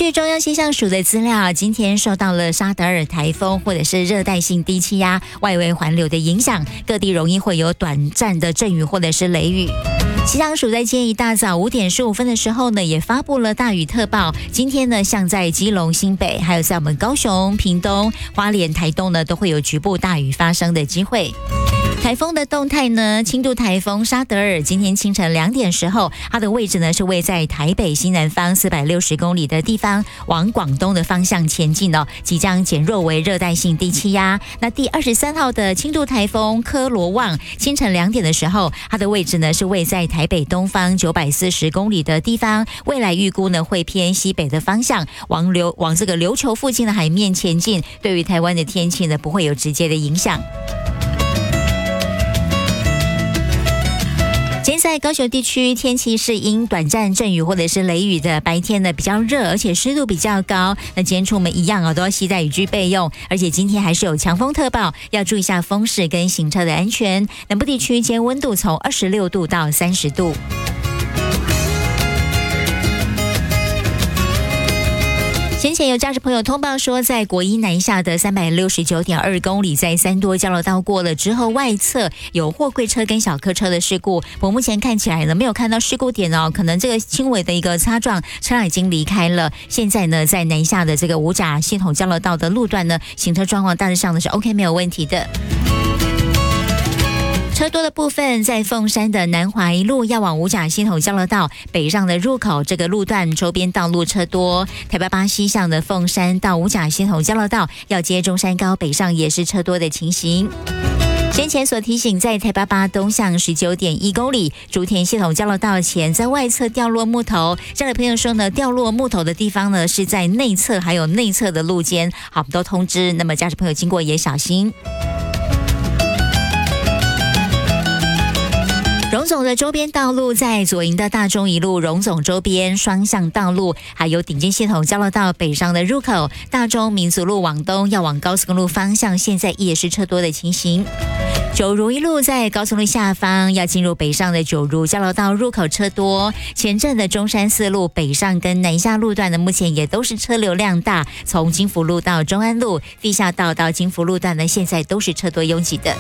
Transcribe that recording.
据中央气象署的资料，今天受到了沙德尔台风或者是热带性低气压外围环流的影响，各地容易会有短暂的阵雨或者是雷雨。气象署在今天一大早5点15分的时候呢，也发布了大雨特报。今天呢，像在基隆、新北，还有在我们高雄、屏东、花莲、台东呢，都会有局部大雨发生的机会。台风的动态呢，轻度台风沙德尔今天清晨2点时候，它的位置呢是位在台北西南方460公里的地方，往广东的方向前进哦，即将减弱为热带性低气压。那第23号的轻度台风科罗旺，清晨2点的时候，它的位置呢是位在台北东方940公里的地方，未来预估呢会偏西北的方向，往这个琉球附近的海面前进，对于台湾的天气呢不会有直接的影响。今天在高雄地区天气是因短暂阵雨或者是雷雨的，白天呢比较热，而且湿度比较高。那今天出门一样都要携带雨具备用，而且今天还是有强风特报，要注意一下风势跟行车的安全。南部地区今天温度从26度到30度。先前有驾驶朋友通报说，在国一南下的369.2公里，在三多交流道过了之后，外侧有货柜车跟小客车的事故。我目前看起来呢，没有看到事故点哦，可能这个轻微的一个擦撞，车辆已经离开了。现在呢，在南下的这个五甲系统交流道的路段呢，行车状况大致上呢是 OK 没有问题的。车多的部分在凤山的南华一路要往五甲系统交流道北上的入口，这个路段周边道路车多。台88西向的凤山到五甲系统交流道要接中山高北上也是车多的情形。先前所提醒，在台88东向19.1公里竹田系统交流道前，在外侧掉落木头。这位朋友说呢，掉落木头的地方呢是在内侧，还有内侧的路肩，好，我们都通知。那么驾驶朋友经过也小心。荣总的周边道路，在左营的大中一路荣总周边双向道路，还有顶尖系统交流道北上的入口，大中民族路往东要往高速公路方向，现在也是车多的情形。九如一路在高速路下方要进入北上的九如交流道入口车多，前镇的中山四路北上跟南下路段呢，目前也都是车流量大，从金福路到中安路地下道到金福路段呢，现在都是车多拥挤的。